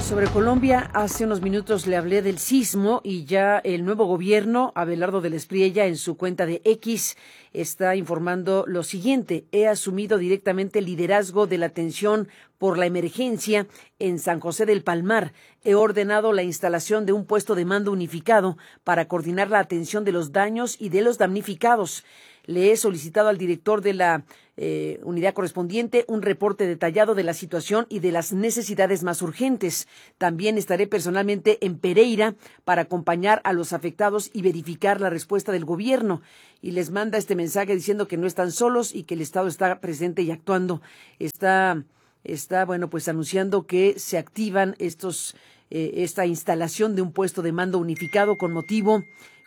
Sobre Colombia, hace unos minutos le hablé del sismo y ya el nuevo gobierno, Abelardo del Espriella, en su cuenta de X, está informando lo siguiente: he asumido directamente el liderazgo de la atención por la emergencia en San José del Palmar. He ordenado la instalación de un puesto de mando unificado para coordinar la atención de los daños y de los damnificados. Le he solicitado al director de la unidad correspondiente un reporte detallado de la situación y de las necesidades más urgentes. También estaré personalmente en Pereira para acompañar a los afectados y verificar la respuesta del gobierno. Y les manda este mensaje diciendo que no están solos y que el Estado está presente y actuando. Está bueno, pues anunciando que se activan esta instalación de un puesto de mando unificado con motivo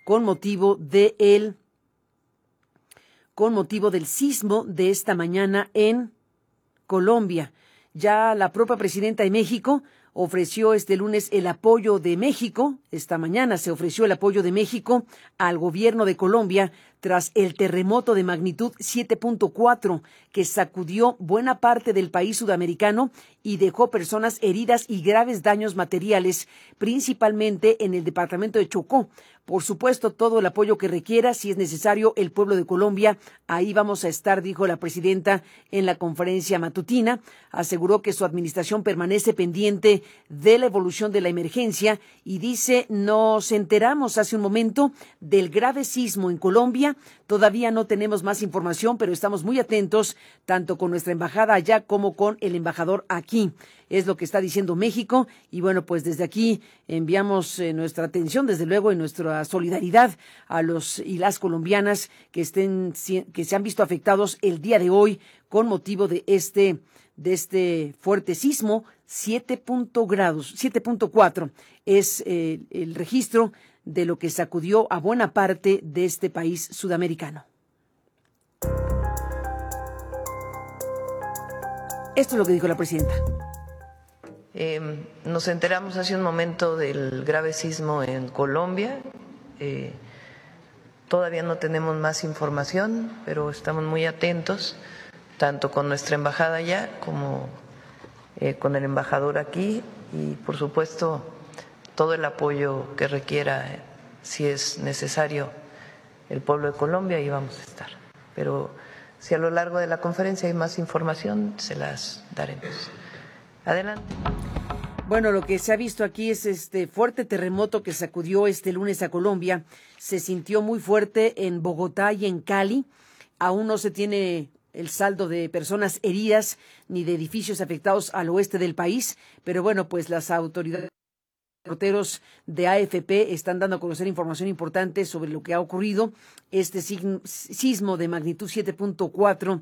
del sismo de esta mañana en Colombia. Ya la propia presidenta de México ofreció este lunes el apoyo de México. Esta mañana se ofreció el apoyo de México al gobierno de Colombia tras el terremoto de magnitud 7.4 que sacudió buena parte del país sudamericano y dejó personas heridas y graves daños materiales, principalmente en el departamento de Chocó. Por supuesto, todo el apoyo que requiera, si es necesario, el pueblo de Colombia, ahí vamos a estar, dijo la presidenta en la conferencia matutina. Aseguró que su administración permanece pendiente de la evolución de la emergencia y dice: nos enteramos hace un momento del grave sismo en Colombia. Todavía no tenemos más información, pero estamos muy atentos, tanto con nuestra embajada allá como con el embajador aquí. Es lo que está diciendo México. Y bueno, pues desde aquí enviamos nuestra atención, desde luego, y nuestra solidaridad a los y las colombianas que se han visto afectados el día de hoy con motivo de este fuerte sismo. 7.4 es el registro de lo que sacudió a buena parte de este país sudamericano. Esto es lo que dijo la presidenta. Nos enteramos hace un momento del grave sismo en Colombia. Todavía no tenemos más información, pero estamos muy atentos, tanto con nuestra embajada allá como con el embajador aquí, y por supuesto todo el apoyo que requiera, si es necesario, el pueblo de Colombia, ahí vamos a estar. Pero si a lo largo de la conferencia hay más información, se las daremos. Adelante. Bueno, lo que se ha visto aquí es este fuerte terremoto que sacudió este lunes a Colombia. Se sintió muy fuerte en Bogotá y en Cali. Aún no se tiene el saldo de personas heridas ni de edificios afectados al oeste del país, pero bueno, pues las autoridades, reporteros de AFP están dando a conocer información importante sobre lo que ha ocurrido. Este sismo de magnitud 7.4,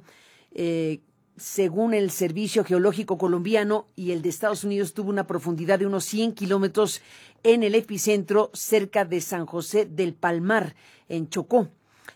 según el Servicio Geológico Colombiano y el de Estados Unidos, tuvo una profundidad de unos 100 kilómetros en el epicentro cerca de San José del Palmar, en Chocó.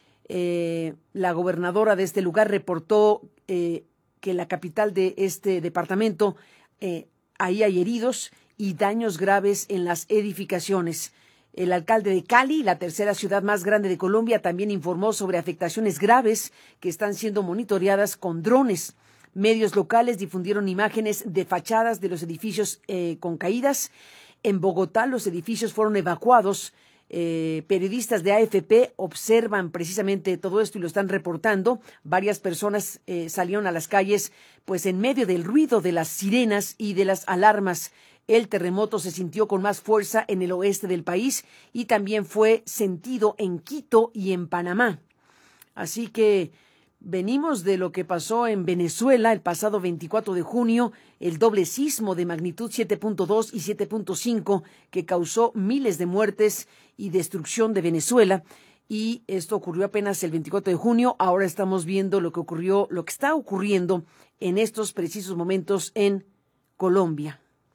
La gobernadora de este lugar reportó que la capital de este departamento, ahí hay heridos y daños graves en las edificaciones. El alcalde de Cali, la tercera ciudad más grande de Colombia, también informó sobre afectaciones graves que están siendo monitoreadas con drones. Medios locales difundieron imágenes de fachadas de los edificios con caídas. En Bogotá los edificios fueron evacuados. Periodistas de AFP observan precisamente todo esto y lo están reportando. Varias personas salieron a las calles pues en medio del ruido de las sirenas y de las alarmas. El terremoto se sintió con más fuerza en el oeste del país y también fue sentido en Quito y en Panamá. Así que venimos de lo que pasó en Venezuela el pasado 24 de junio, el doble sismo de magnitud 7.2 y 7.5 que causó miles de muertes y destrucción de Venezuela. Y esto ocurrió apenas el 24 de junio. Ahora estamos viendo lo que está ocurriendo en estos precisos momentos en Colombia.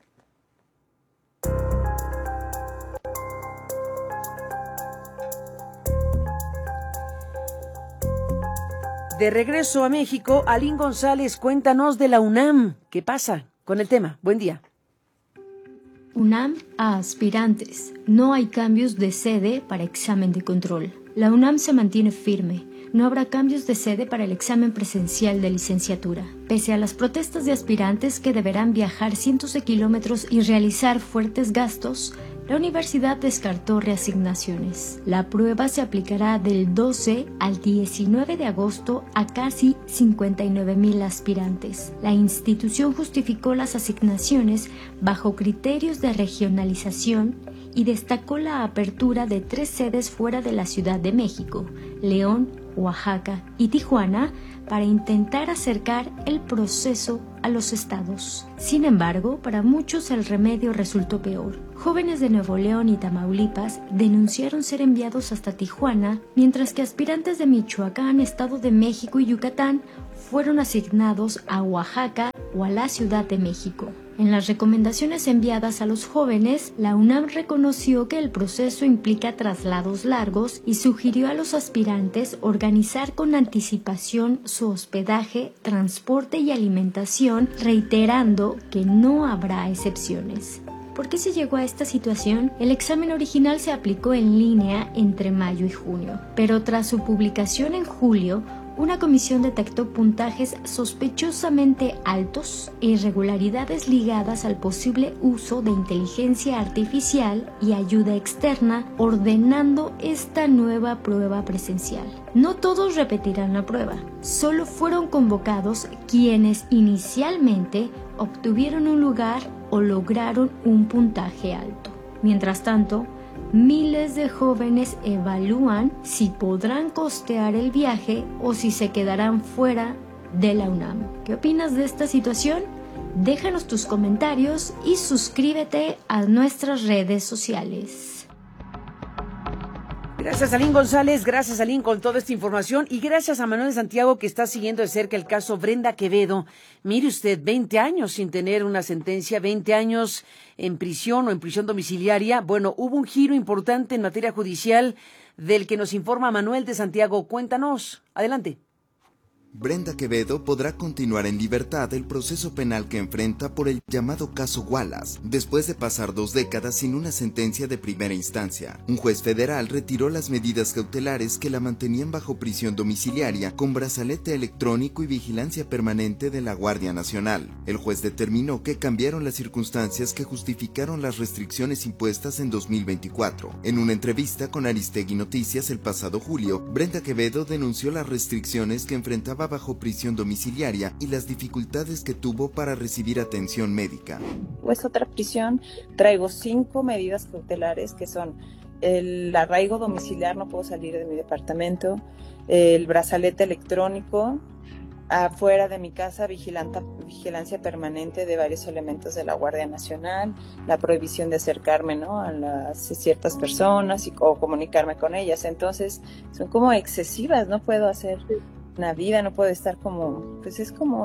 De regreso a México, Alín González, cuéntanos de la UNAM. ¿Qué pasa con el tema? Buen día. UNAM a aspirantes. No hay cambios de sede para examen de control. La UNAM se mantiene firme. No habrá cambios de sede para el examen presencial de licenciatura. Pese a las protestas de aspirantes que deberán viajar cientos de kilómetros y realizar fuertes gastos, la universidad descartó reasignaciones. La prueba se aplicará del 12 al 19 de agosto a casi 59,000 aspirantes. La institución justificó las asignaciones bajo criterios de regionalización y destacó la apertura de 3 sedes fuera de la Ciudad de México, León, Oaxaca y Tijuana, para intentar acercar el proceso a los estados. Sin embargo, para muchos el remedio resultó peor. Jóvenes de Nuevo León y Tamaulipas denunciaron ser enviados hasta Tijuana, mientras que aspirantes de Michoacán, Estado de México y Yucatán fueron asignados a Oaxaca o a la Ciudad de México. En las recomendaciones enviadas a los jóvenes, la UNAM reconoció que el proceso implica traslados largos y sugirió a los aspirantes organizar con anticipación su hospedaje, transporte y alimentación, reiterando que no habrá excepciones. ¿Por qué se llegó a esta situación? El examen original se aplicó en línea entre mayo y junio, pero tras su publicación en julio, una comisión detectó puntajes sospechosamente altos e irregularidades ligadas al posible uso de inteligencia artificial y ayuda externa, ordenando esta nueva prueba presencial. No todos repetirán la prueba, solo fueron convocados quienes inicialmente obtuvieron un lugar o lograron un puntaje alto. Mientras tanto, miles de jóvenes evalúan si podrán costear el viaje o si se quedarán fuera de la UNAM. ¿Qué opinas de esta situación? Déjanos tus comentarios y suscríbete a nuestras redes sociales. Gracias a Lynn González, gracias a Lynn con toda esta información y gracias a Manuel de Santiago que está siguiendo de cerca el caso Brenda Quevedo. Mire usted, 20 años sin tener una sentencia, 20 años en prisión o en prisión domiciliaria. Bueno, hubo un giro importante en materia judicial del que nos informa Manuel de Santiago. Cuéntanos, adelante. Brenda Quevedo podrá continuar en libertad el proceso penal que enfrenta por el llamado caso Wallace, después de pasar 2 décadas sin una sentencia de primera instancia. Un juez federal retiró las medidas cautelares que la mantenían bajo prisión domiciliaria con brazalete electrónico y vigilancia permanente de la Guardia Nacional. El juez determinó que cambiaron las circunstancias que justificaron las restricciones impuestas en 2024. En una entrevista con Aristegui Noticias el pasado julio, Brenda Quevedo denunció las restricciones que enfrentaba bajo prisión domiciliaria y las dificultades que tuvo para recibir atención médica. Es otra prisión, traigo 5 medidas cautelares que son el arraigo domiciliar, no puedo salir de mi departamento, el brazalete electrónico, afuera de mi casa vigilancia permanente de varios elementos de la Guardia Nacional, la prohibición de acercarme, ¿no?, a ciertas personas o comunicarme con ellas. Entonces son como excesivas, no puedo hacer una vida, no puedo estar como, pues es como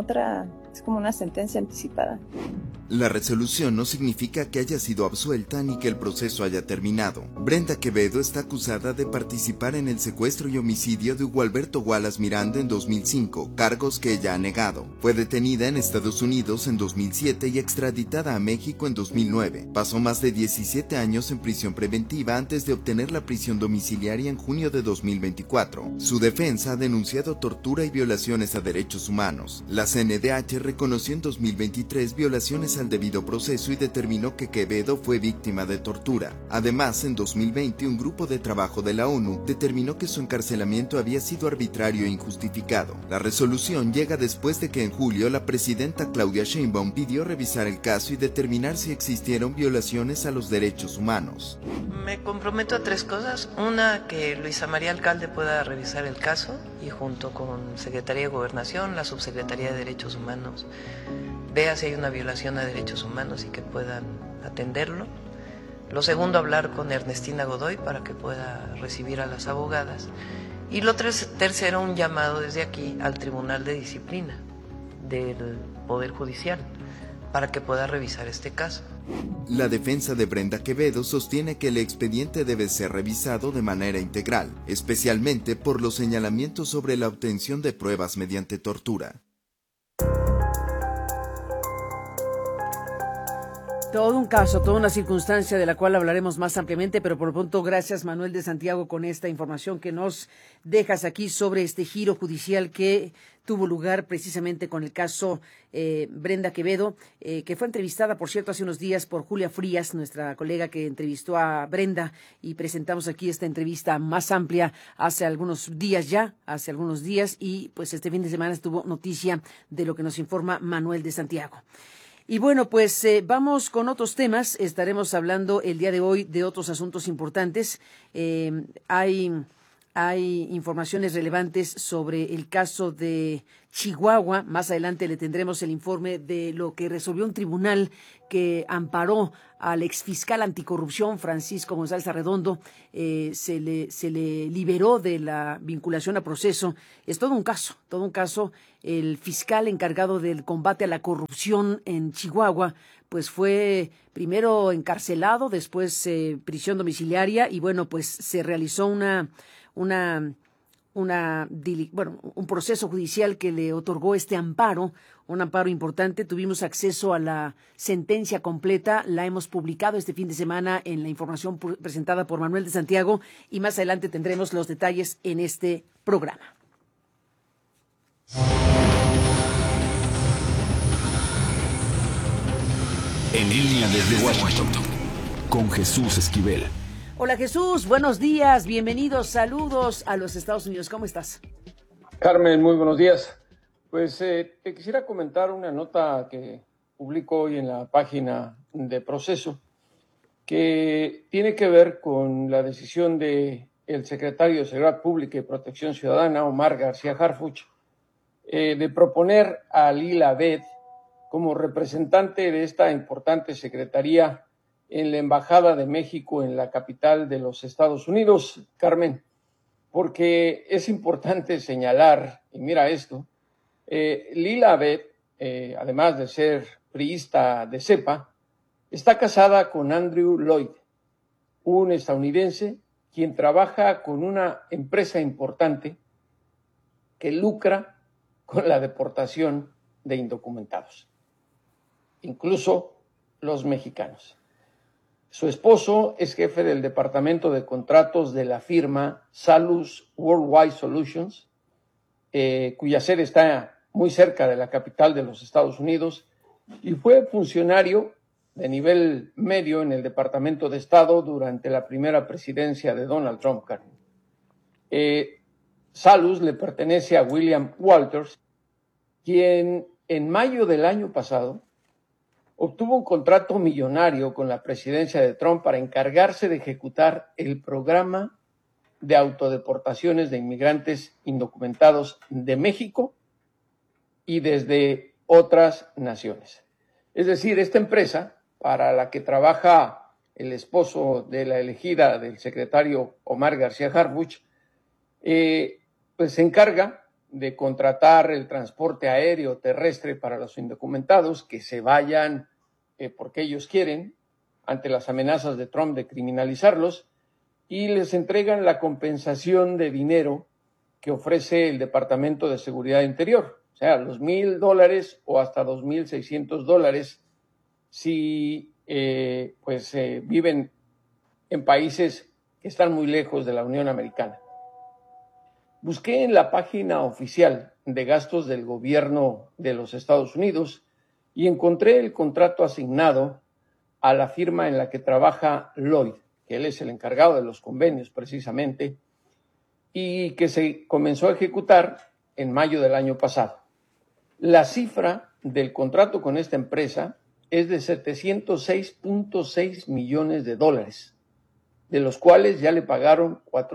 una sentencia anticipada. La resolución no significa que haya sido absuelta ni que el proceso haya terminado. Brenda Quevedo está acusada de participar en el secuestro y homicidio de Hugo Alberto Wallace Miranda en 2005, cargos que ella ha negado. Fue detenida en Estados Unidos en 2007 y extraditada a México en 2009. Pasó más de 17 años en prisión preventiva antes de obtener la prisión domiciliaria en junio de 2024. Su defensa ha denunciado tortura y violaciones a derechos humanos. La CNDH reconoció en 2023 violaciones al debido proceso y determinó que Quevedo fue víctima de tortura. Además, en 2020, un grupo de trabajo de la ONU determinó que su encarcelamiento había sido arbitrario e injustificado. La resolución llega después de que en julio la presidenta Claudia Sheinbaum pidió revisar el caso y determinar si existieron violaciones a los derechos humanos. Me comprometo a 3 cosas. Una, que Luisa María Alcalde pueda revisar el caso y junto con Secretaría de Gobernación, la Subsecretaría de Derechos Humanos, vea si hay una violación a derechos humanos y que puedan atenderlo. Lo segundo, hablar con Ernestina Godoy para que pueda recibir a las abogadas. Y lo tercero, un llamado desde aquí al Tribunal de Disciplina del Poder Judicial para que pueda revisar este caso. La defensa de Brenda Quevedo sostiene que el expediente debe ser revisado de manera integral, especialmente por los señalamientos sobre la obtención de pruebas mediante tortura. Todo un caso, toda una circunstancia de la cual hablaremos más ampliamente, pero por lo pronto gracias Manuel de Santiago con esta información que nos dejas aquí sobre este giro judicial que tuvo lugar precisamente con el caso Brenda Quevedo, que fue entrevistada, por cierto, hace unos días por Julia Frías, nuestra colega que entrevistó a Brenda, y presentamos aquí esta entrevista más amplia hace algunos días, y pues este fin de semana estuvo noticia de lo que nos informa Manuel de Santiago. Y bueno, pues vamos con otros temas. Estaremos hablando el día de hoy de otros asuntos importantes. Hay informaciones relevantes sobre el caso de Chihuahua. Más adelante le tendremos el informe de lo que resolvió un tribunal que amparó al exfiscal anticorrupción Francisco González Arredondo. Se le liberó de la vinculación a proceso. Es todo un caso. El fiscal encargado del combate a la corrupción en Chihuahua, pues fue primero encarcelado, después prisión domiciliaria, y bueno, pues se realizó un proceso judicial que le otorgó este amparo, un amparo importante. Tuvimos acceso a la sentencia completa, la hemos publicado este fin de semana en la información presentada por Manuel de Santiago, y más adelante tendremos los detalles en este programa. En línea desde Washington, con Jesús Esquivel. Hola Jesús, buenos días, bienvenidos, saludos a los Estados Unidos, ¿cómo estás? Carmen, muy buenos días. Pues te quisiera comentar una nota que publico hoy en la página de Proceso, que tiene que ver con la decisión del secretario de Seguridad Pública y Protección Ciudadana, Omar García Harfuch, de proponer a Lila Abed como representante de esta importante secretaría en la Embajada de México en la capital de los Estados Unidos, Carmen, porque es importante señalar, y mira esto, Lila Abed, además de ser priista de cepa, está casada con Andrew Lloyd, un estadounidense quien trabaja con una empresa importante que lucra con la deportación de indocumentados, incluso los mexicanos. Su esposo es jefe del departamento de contratos de la firma Salus Worldwide Solutions, cuya sede está muy cerca de la capital de los Estados Unidos, y fue funcionario de nivel medio en el Departamento de Estado durante la primera presidencia de Donald Trump. Salus le pertenece a William Walters, quien en mayo del año pasado obtuvo un contrato millonario con la presidencia de Trump para encargarse de ejecutar el programa de autodeportaciones de inmigrantes indocumentados de México y desde otras naciones. Es decir, esta empresa, para la que trabaja el esposo de la elegida del secretario Omar García Harfuch, pues se encarga de contratar el transporte aéreo terrestre para los indocumentados que se vayan porque ellos quieren, ante las amenazas de Trump de criminalizarlos, y les entregan la compensación de dinero que ofrece el Departamento de Seguridad Interior, o sea, los $1,000 o hasta $2,600 si viven en países que están muy lejos de la Unión Americana. Busqué en la página oficial de gastos del gobierno de los Estados Unidos y encontré el contrato asignado a la firma en la que trabaja Lloyd, que él es el encargado de los convenios precisamente, y que se comenzó a ejecutar en mayo del año pasado. La cifra del contrato con esta empresa es de $706.6 millones, de los cuales ya le pagaron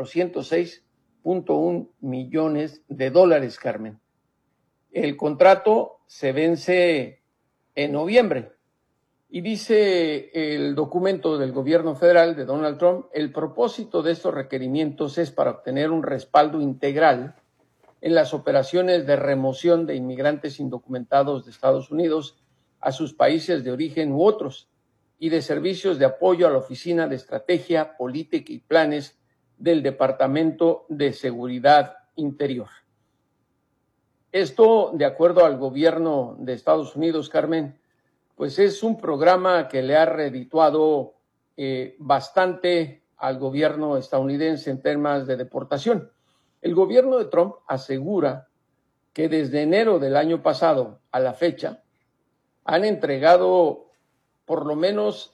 $406.1 millones, Carmen. El contrato se vence en noviembre y dice el documento del gobierno federal de Donald Trump: el propósito de estos requerimientos es para obtener un respaldo integral en las operaciones de remoción de inmigrantes indocumentados de Estados Unidos a sus países de origen u otros, y de servicios de apoyo a la Oficina de Estrategia, Política y Planes del Departamento de Seguridad Interior. Esto, de acuerdo al gobierno de Estados Unidos, Carmen, pues es un programa que le ha redituado bastante al gobierno estadounidense en temas de deportación. El gobierno de Trump asegura que desde enero del año pasado a la fecha han entregado por lo menos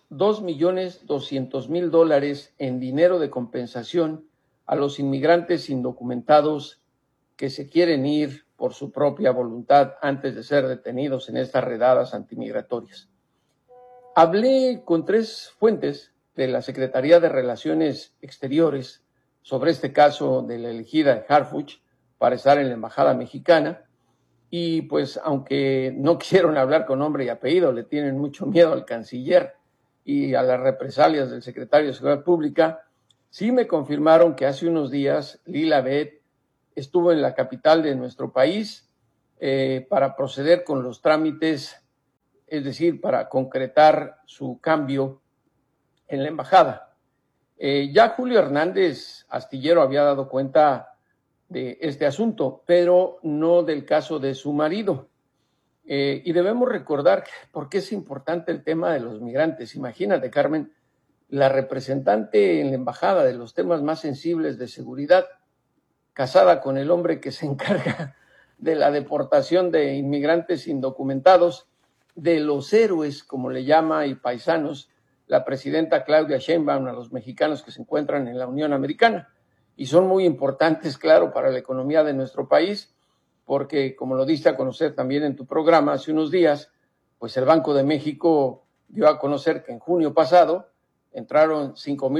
$2.200.000 en dinero de compensación a los inmigrantes indocumentados que se quieren ir por su propia voluntad antes de ser detenidos en estas redadas antimigratorias. Hablé con 3 fuentes de la Secretaría de Relaciones Exteriores sobre este caso de la elegida de Harfuch para estar en la Embajada Mexicana y pues aunque no quisieron hablar con nombre y apellido, le tienen mucho miedo al canciller y a las represalias del secretario de Seguridad Pública, sí me confirmaron que hace unos días Lila Beth estuvo en la capital de nuestro país para proceder con los trámites, es decir, para concretar su cambio en la embajada. Ya Julio Hernández Astillero había dado cuenta de este asunto, pero no del caso de su marido. Y debemos recordar por qué es importante el tema de los migrantes. Imagínate, Carmen, la representante en la embajada de los temas más sensibles de seguridad, casada con el hombre que se encarga de la deportación de inmigrantes indocumentados, de los héroes, como le llama, y paisanos, la presidenta Claudia Sheinbaum, a los mexicanos que se encuentran en la Unión Americana. Y son muy importantes, claro, para la economía de nuestro país, porque, como lo diste a conocer también en tu programa hace unos días, pues el Banco de México dio a conocer que en junio pasado entraron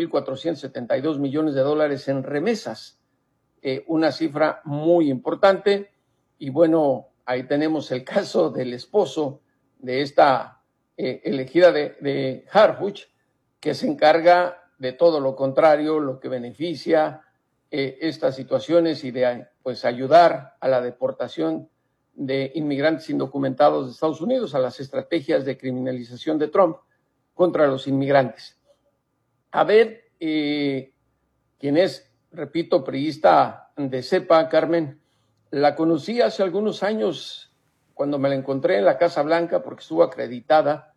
$5.472 millones en remesas, una cifra muy importante. Y bueno, ahí tenemos el caso del esposo de esta elegida de Harfuch, que se encarga de todo lo contrario, lo que beneficia estas situaciones y de pues ayudar a la deportación de inmigrantes indocumentados de Estados Unidos, a las estrategias de criminalización de Trump contra los inmigrantes. A ver, quien es, repito, priista de cepa, Carmen, la conocí hace algunos años cuando me la encontré en la Casa Blanca porque estuvo acreditada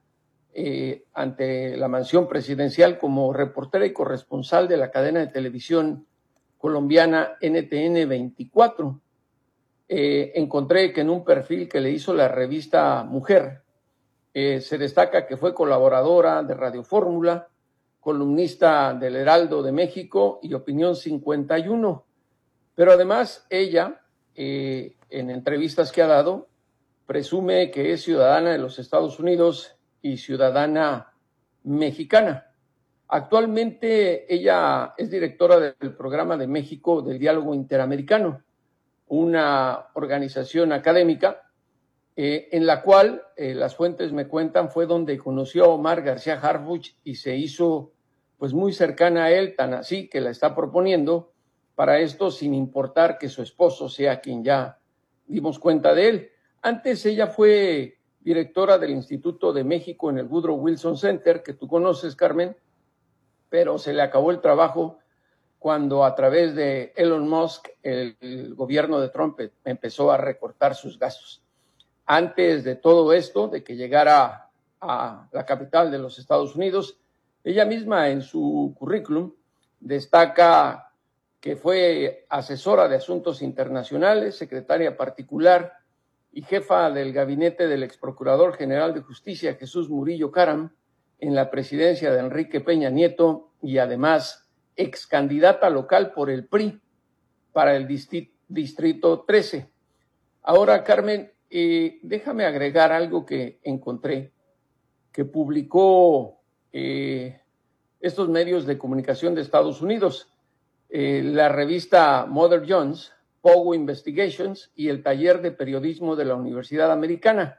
ante la mansión presidencial como reportera y corresponsal de la cadena de televisión colombiana NTN 24. Encontré que en un perfil que le hizo la revista Mujer se destaca que fue colaboradora de Radio Fórmula, columnista del Heraldo de México y Opinión 51. Pero además ella, en entrevistas que ha dado, presume que es ciudadana de los Estados Unidos y ciudadana mexicana. Actualmente ella es directora del programa de México del Diálogo Interamericano, una organización académica en la cual las fuentes me cuentan fue donde conoció a Omar García Harfuch y se hizo pues muy cercana a él, tan así que la está proponiendo para esto sin importar que su esposo sea quien ya dimos cuenta de él. Antes ella fue directora del Instituto de México en el Woodrow Wilson Center, que tú conoces, Carmen, pero se le acabó el trabajo cuando a través de Elon Musk el gobierno de Trump empezó a recortar sus gastos. Antes de todo esto, de que llegara a la capital de los Estados Unidos, ella misma en su currículum destaca que fue asesora de asuntos internacionales, secretaria particular y jefa del gabinete del exprocurador general de justicia Jesús Murillo Caram en la presidencia de Enrique Peña Nieto y además ex candidata local por el PRI para el distrito 13. Ahora, Carmen, déjame agregar algo que encontré, que publicó estos medios de comunicación de Estados Unidos, la revista Mother Jones, Pogo Investigations y el taller de periodismo de la Universidad Americana,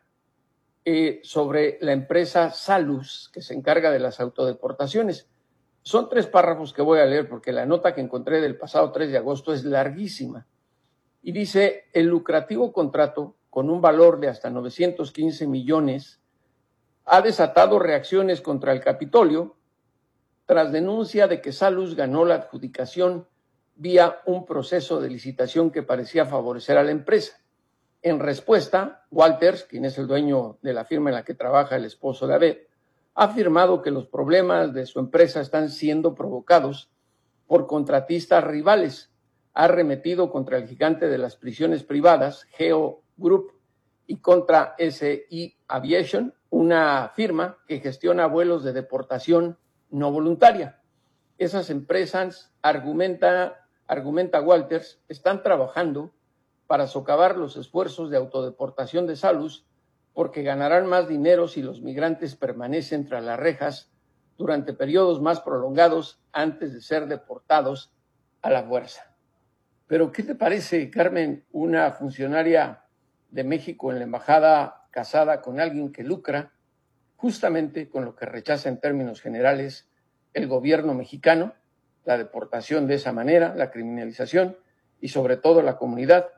sobre la empresa Salus, que se encarga de las autodeportaciones. Son 3 párrafos que voy a leer porque la nota que encontré del pasado 3 de agosto es larguísima. Y dice, el lucrativo contrato, con un valor de hasta 915 millones, ha desatado reacciones contra el Capitolio tras denuncia de que Salus ganó la adjudicación vía un proceso de licitación que parecía favorecer a la empresa. En respuesta, Walters, quien es el dueño de la firma en la que trabaja el esposo de Abed, ha afirmado que los problemas de su empresa están siendo provocados por contratistas rivales. Ha arremetido contra el gigante de las prisiones privadas, Geo Group, y contra SI Aviation, una firma que gestiona vuelos de deportación no voluntaria. Esas empresas, argumenta Walters, están trabajando para socavar los esfuerzos de autodeportación de Salus, porque ganarán más dinero si los migrantes permanecen tras las rejas durante periodos más prolongados antes de ser deportados a la fuerza. Pero, ¿qué te parece, Carmen, una funcionaria de México en la embajada casada con alguien que lucra justamente con lo que rechaza en términos generales el gobierno mexicano, la deportación de esa manera, la criminalización y sobre todo la comunidad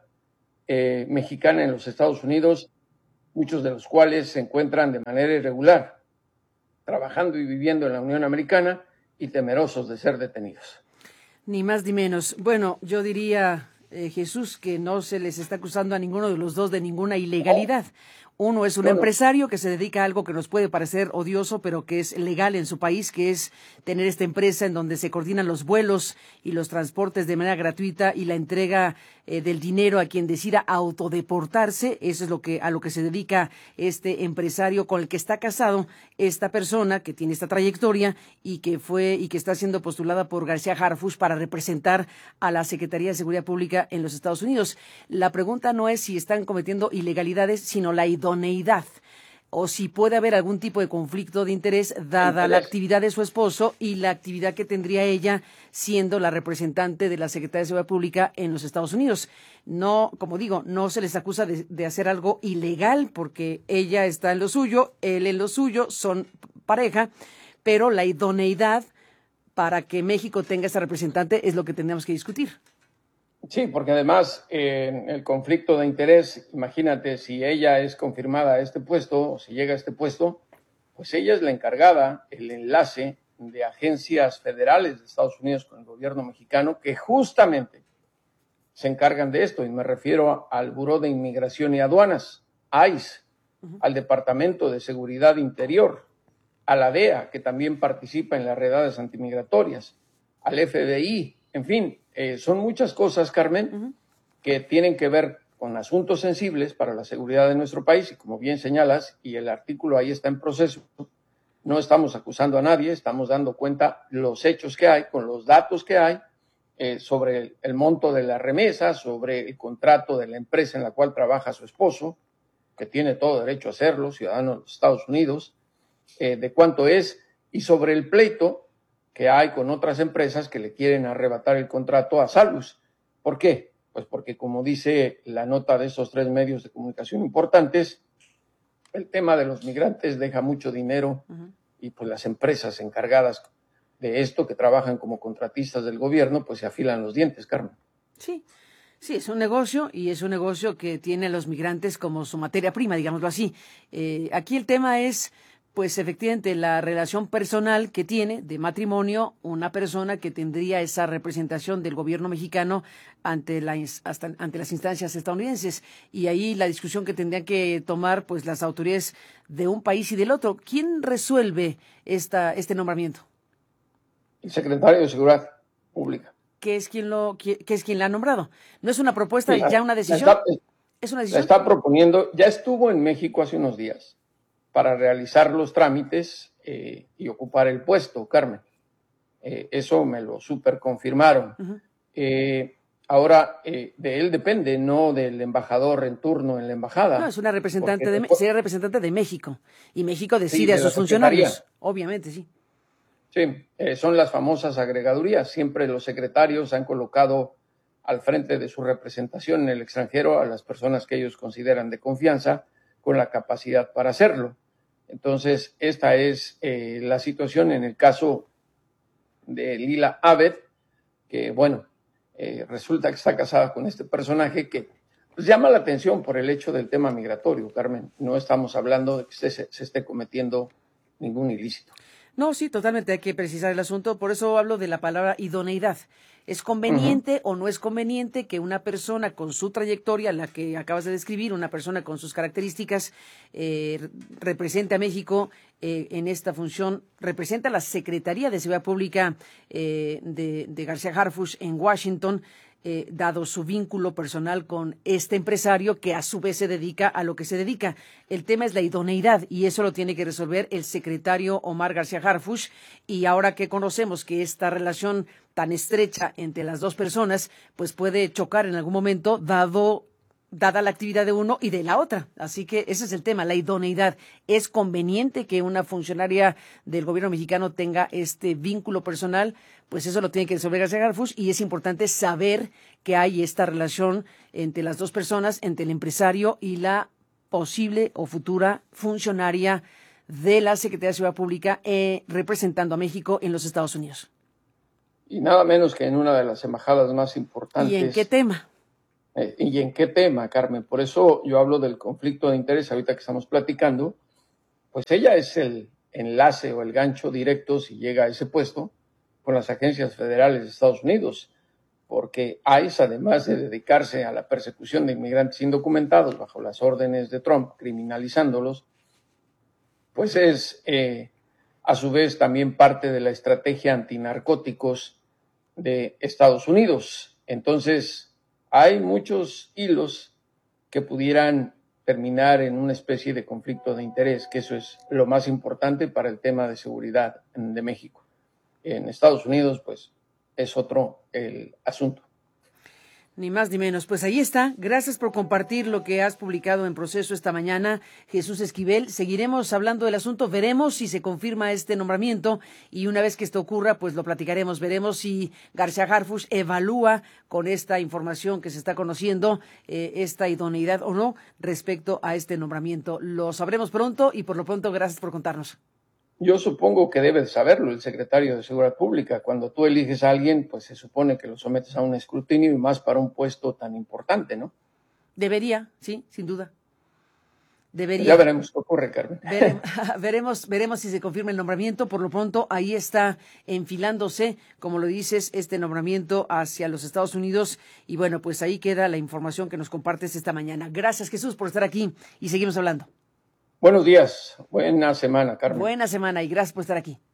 mexicana en los Estados Unidos, muchos de los cuales se encuentran de manera irregular, trabajando y viviendo en la Unión Americana y temerosos de ser detenidos? Ni más ni menos. Bueno, yo diría, Jesús, que no se les está acusando a ninguno de los dos de ninguna ilegalidad. Uno es un empresario que se dedica a algo que nos puede parecer odioso, pero que es legal en su país, que es tener esta empresa en donde se coordinan los vuelos y los transportes de manera gratuita y la entrega del dinero a quien decida autodeportarse. Eso es a lo que se dedica este empresario con el que está casado esta persona que tiene esta trayectoria y que está siendo postulada por García Harfuch para representar a la Secretaría de Seguridad Pública en los Estados Unidos. La pregunta no es si están cometiendo ilegalidades, sino la idoneidad, o si puede haber algún tipo de conflicto de interés dada la actividad de su esposo y la actividad que tendría ella siendo la representante de la Secretaría de Seguridad Pública en los Estados Unidos. No, como digo, no se les acusa de hacer algo ilegal porque ella está en lo suyo, él en lo suyo, son pareja, pero la idoneidad para que México tenga esa representante es lo que tendríamos que discutir. Sí, porque además el conflicto de interés, imagínate, si ella es confirmada a este puesto, o si llega a este puesto, pues ella es la encargada, el enlace de agencias federales de Estados Unidos con el gobierno mexicano que justamente se encargan de esto, y me refiero al Buró de Inmigración y Aduanas, ICE, al Departamento de Seguridad Interior, a la DEA, que también participa en las redadas antimigratorias, al FBI, en fin. Son muchas cosas, Carmen, que tienen que ver con asuntos sensibles para la seguridad de nuestro país y, como bien señalas, y el artículo ahí está en proceso, no estamos acusando a nadie, estamos dando cuenta los hechos que hay, con los datos que hay, sobre el monto de la remesa, sobre el contrato de la empresa en la cual trabaja su esposo, que tiene todo derecho a hacerlo, ciudadano de los Estados Unidos, de cuánto es, y sobre el pleito que hay con otras empresas que le quieren arrebatar el contrato a Salus. ¿Por qué? Pues porque, como dice la nota de esos 3 medios de comunicación importantes, el tema de los migrantes deja mucho dinero y pues las empresas encargadas de esto, que trabajan como contratistas del gobierno, pues se afilan los dientes, Carmen. Sí, es un negocio y es un negocio que tiene a los migrantes como su materia prima, digámoslo así. Aquí el tema es, pues efectivamente, la relación personal que tiene de matrimonio una persona que tendría esa representación del gobierno mexicano ante las instancias estadounidenses. Y ahí la discusión que tendrían que tomar pues las autoridades de un país y del otro. ¿Quién resuelve este nombramiento? El secretario de Seguridad Pública. ¿Qué es quien la ha nombrado? ¿No es una propuesta, ya una decisión? ¿Es una decisión? La está proponiendo, ya estuvo en México hace unos días para realizar los trámites y ocupar el puesto, Carmen. Eso me lo super confirmaron. Ahora, de él depende, no del embajador en turno en la embajada. No, es una sería representante de México. Y México decide a sus funcionarios. Obviamente, sí. Sí, son las famosas agregadurías. Siempre los secretarios han colocado al frente de su representación en el extranjero a las personas que ellos consideran de confianza, con la capacidad para hacerlo. Entonces, esta es la situación en el caso de Lila Abed, que, bueno, resulta que está casada con este personaje que pues, llama la atención por el hecho del tema migratorio, Carmen. No estamos hablando de que se esté cometiendo ningún ilícito. No, sí, totalmente hay que precisar el asunto. Por eso hablo de la palabra idoneidad. ¿Es conveniente o no es conveniente que una persona con su trayectoria, la que acabas de describir, una persona con sus características, represente a México en esta función, representa a la Secretaría de Seguridad Pública de García Harfuch en Washington, dado su vínculo personal con este empresario que a su vez se dedica a lo que se dedica? El tema es la idoneidad y eso lo tiene que resolver el secretario Omar García Harfuch, y ahora que conocemos que esta relación tan estrecha entre las dos personas pues puede chocar en algún momento dada la actividad de uno y de la otra. Así que ese es el tema, la idoneidad. ¿Es conveniente que una funcionaria del gobierno mexicano tenga este vínculo personal? Pues eso lo tiene que resolver García Harfuch, y es importante saber que hay esta relación entre las dos personas, entre el empresario y la posible o futura funcionaria de la Secretaría de Seguridad Pública representando a México en los Estados Unidos. Y nada menos que en una de las embajadas más importantes. ¿Y en qué tema? ¿Y en qué tema, Carmen? Por eso yo hablo del conflicto de interés ahorita que estamos platicando. Pues ella es el enlace o el gancho directo, si llega a ese puesto, con las agencias federales de Estados Unidos, porque ICE, además de dedicarse a la persecución de inmigrantes indocumentados bajo las órdenes de Trump, criminalizándolos, pues es a su vez también parte de la estrategia antinarcóticos de Estados Unidos. Entonces, hay muchos hilos que pudieran terminar en una especie de conflicto de interés, que eso es lo más importante para el tema de seguridad de México. En Estados Unidos, pues, es otro el asunto. Ni más ni menos. Pues ahí está. Gracias por compartir lo que has publicado en Proceso esta mañana, Jesús Esquivel. Seguiremos hablando del asunto. Veremos si se confirma este nombramiento y una vez que esto ocurra, pues lo platicaremos. Veremos si García Harfuch evalúa con esta información que se está conociendo esta idoneidad o no respecto a este nombramiento. Lo sabremos pronto y por lo pronto gracias por contarnos. Yo supongo que debe saberlo el secretario de Seguridad Pública. Cuando tú eliges a alguien, pues se supone que lo sometes a un escrutinio y más para un puesto tan importante, ¿no? Debería, sí, sin duda. Debería. Ya veremos qué ocurre, Carmen. Veremos si se confirma el nombramiento. Por lo pronto, ahí está enfilándose, como lo dices, este nombramiento hacia los Estados Unidos. Y bueno, pues ahí queda la información que nos compartes esta mañana. Gracias, Jesús, por estar aquí y seguimos hablando. Buenos días, buena semana, Carmen. Buena semana y gracias por estar aquí.